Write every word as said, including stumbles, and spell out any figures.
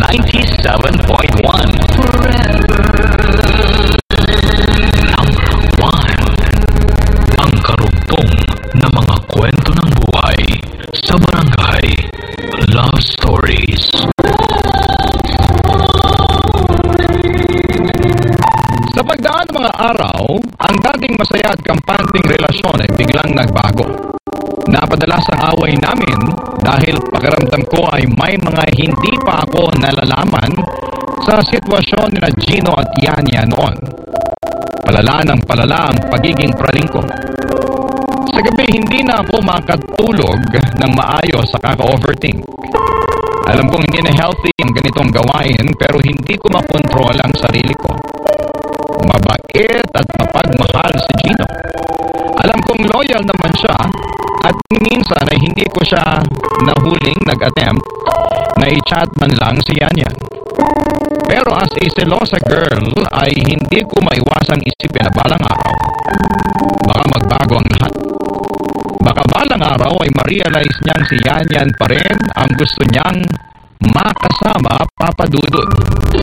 ninety-seven point one. Forever. Number one. Ang karugtong na mga kwento ng buhay sa barangay Love Stories. Sa pagdaan ng mga araw, ang dating masaya at kampanting relasyon ay biglang nagbago. Napadalas ang away namin dahil pakiramdam ko ay may mga hindi pa ako nalalaman sa sitwasyon ni na Gino at Yanya noon. Palala ng palala ang pagiging praning ko. Sa gabi hindi na ako makatulog ng maayos sa kaka-overthink. Alam kong hindi na healthy ang ganitong gawain pero hindi ko makontrol ang sarili ko. Mabait at mapagmahal si Gino. Alam kong loyal naman siya at minsan ay hindi ko siya nahuling nag-attempt na i-chat man lang si Yanyan. Pero as a selosa girl ay hindi ko maiwasang isipin na balang araw baka magbago ang lahat. Baka balang araw ay ma-realize niyang si Yanyan pa rin ang gusto niyang makasama papadudod.